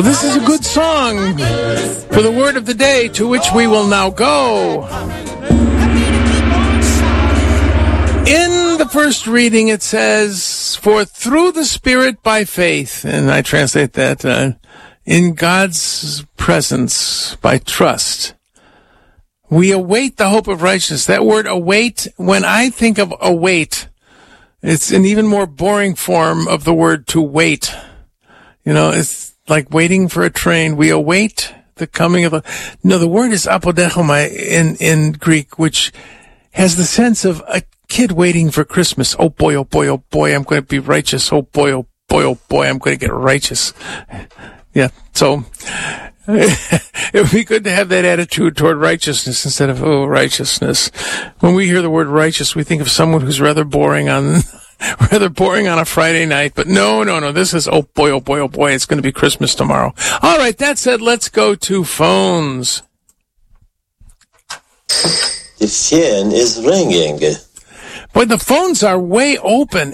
Well, this is a good song for the word of the day, to which we will now go. In the first reading, it says, "For through the Spirit by faith," and I translate that, in God's presence by trust, we await the hope of righteousness. That word await, when I think of await, it's an even more boring form of the word to wait. You know, it's like waiting for a train. We await the coming of the word is apodechomai in Greek, which has the sense of a kid waiting for Christmas. Oh boy, I'm going to be righteous. Oh boy, I'm going to get righteous. Yeah, so it would be good to have that attitude toward righteousness instead of, righteousness. When we hear the word righteous, we think of someone who's rather boring on a Friday night. But no, this is, oh boy, it's going to be Christmas tomorrow. All right, that said, let's go to phones. The phone is ringing. Boy, the phones are way open.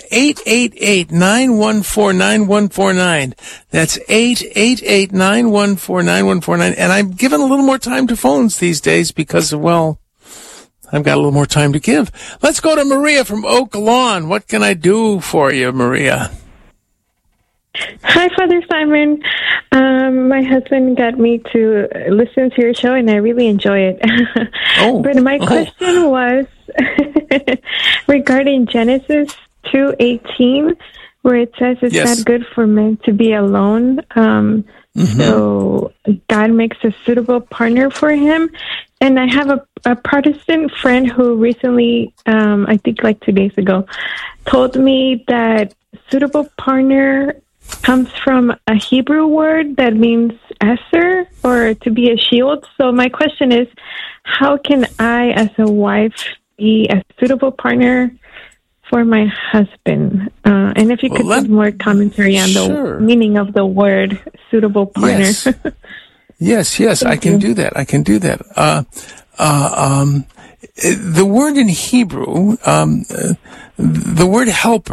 888-914-9149. That's 888-914-9149. And I'm giving a little more time to phones these days because, well, I've got a little more time to give. Let's go to Maria from Oak Lawn. What can I do for you, Maria? Hi, Father Simon. My husband got me to listen to your show, and I really enjoy it. But my question was regarding Genesis 2:18, where it says it's not good for men to be alone. So God makes a suitable partner for him. And I have a Protestant friend who recently, I think like 2 days ago, told me that suitable partner comes from a Hebrew word that means Esther, or to be a shield. So my question is, how can I, as a wife, be a suitable partner for my husband? And if you could give more commentary on the meaning of the word suitable partner. Yes, I can do that. The word in Hebrew, the word helper,